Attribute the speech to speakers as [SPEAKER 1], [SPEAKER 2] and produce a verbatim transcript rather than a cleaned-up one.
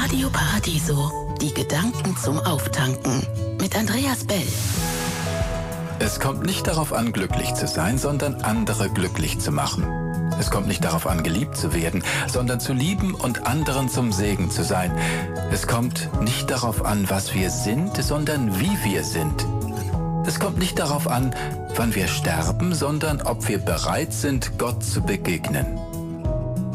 [SPEAKER 1] Radio Paradiso, die Gedanken zum Auftanken mit Andreas Bell.
[SPEAKER 2] Es kommt nicht darauf an, glücklich zu sein, sondern andere glücklich zu machen. Es kommt nicht darauf an, geliebt zu werden, sondern zu lieben und anderen zum Segen zu sein. Es kommt nicht darauf an, was wir sind, sondern wie wir sind. Es kommt nicht darauf an, wann wir sterben, sondern ob wir bereit sind, Gott zu begegnen.